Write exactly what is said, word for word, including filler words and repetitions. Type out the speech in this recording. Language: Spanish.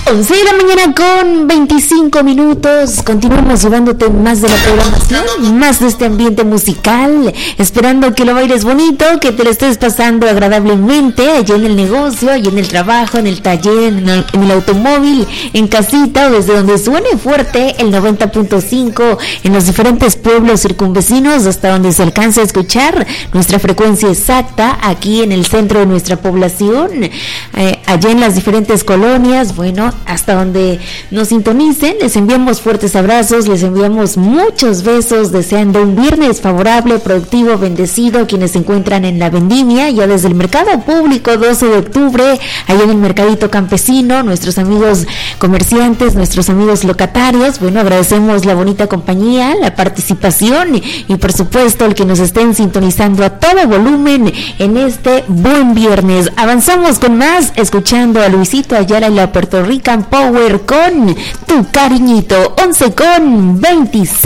once de la mañana con veinticinco minutos. Continuamos llevándote más de la programación, más de este ambiente musical, esperando que lo bailes bonito, que te lo estés pasando agradablemente allá en el negocio, allá en el trabajo, en el taller, en el, en el automóvil, en casita o desde donde suene fuerte el noventa punto cinco en los diferentes pueblos circunvecinos, hasta donde se alcanza a escuchar nuestra frecuencia exacta aquí en el centro de nuestra población, eh, allá en las diferentes colonias, bueno, hasta donde nos sintonicen. Les enviamos fuertes abrazos, les enviamos muchos besos, deseando un viernes favorable, productivo, bendecido, quienes se encuentran en la vendimia, ya desde el mercado público doce de octubre, allá en el mercadito campesino, nuestros amigos comerciantes, nuestros amigos locatarios. Bueno, agradecemos la bonita compañía, la participación y por supuesto el que nos estén sintonizando a todo volumen en este buen viernes. Avanzamos con más, escuchando a Luisito Ayala y la Puerto Rican Power con Tu Cariñito. Once con veintiséis.